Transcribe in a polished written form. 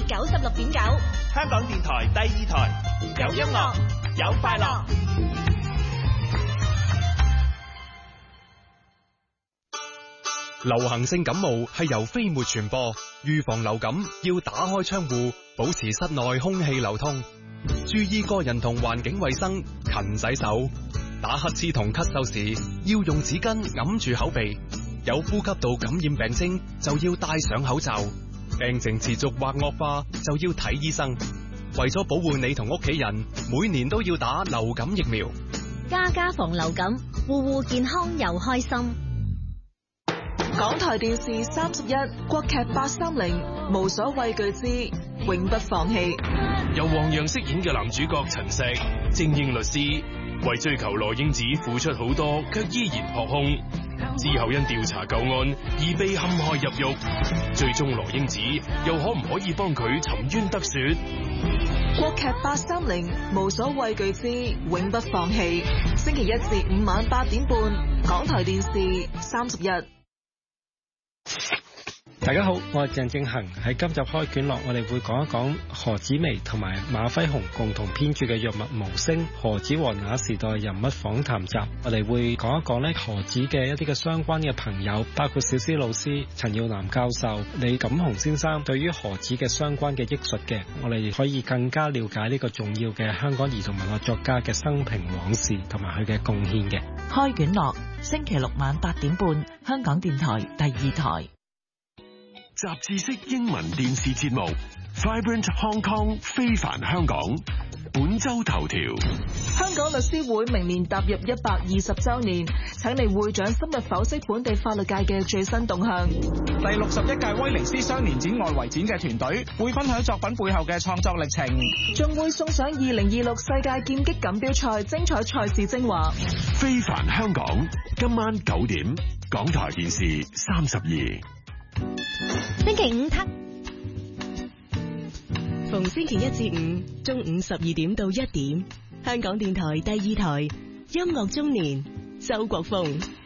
96.9， 香港電台第2台，有音樂，有快樂。 流行性感冒係由飛沫傳播，預防流感要打開窗戶，保持室內空氣流通，注意個人同環境衛生，勤洗手。打乞嗤同咳嗽時要用紙巾揞住口鼻，有呼吸道感染病徵就要戴上口罩，病情持續或惡化就要睇醫生。為咗保護你同屋企人，每年都要打流感疫苗。 家防流感，戶健康又開心。 港台電視31國劇830無所畏懼之永不放棄， 由黃洋飾演嘅男主角陳石，精英律師，為追求羅英子付出好多，卻依然撲空。之後因調查舊案而被陷害入獄，最終羅英子又可唔可以幫佢沉冤得雪？ 國劇830無所畏懼之永不放棄，星期1至5晚8點半，港台電視31。 大家好，我係鄭正恒。喺今集開卷樂，我哋會講一講何紫薇同埋馬輝鴻共同編著嘅藥物無聲何紫和那時代人物訪談集。我哋會講一講咧何紫嘅一啲嘅相關嘅朋友，包括小思老師、陳耀南教授、李錦雄先生對於何紫嘅相關嘅憶述嘅，我哋可以更加了解呢個重要嘅香港兒童文學作家嘅生平往事同埋佢嘅貢獻嘅。 開卷樂，星期6晚8點半，香港電台第2台。 雜誌式英文電視節目 Vibrant Hong Kong 非凡香港本周頭條： 香港律師會明年踏入120週年，請嚟會長深入剖析本地法律界嘅最新動向。 第61屆威尼斯雙年展外圍展嘅團隊會分享作品背後嘅創作歷程， 仲會送上2026世界劍擊錦標賽精彩賽事精華。 非凡香港今晚9點，港台電視32。 星期5 逢星期1至5中午12點到1點，香港電台第2台音樂中年，周國峰。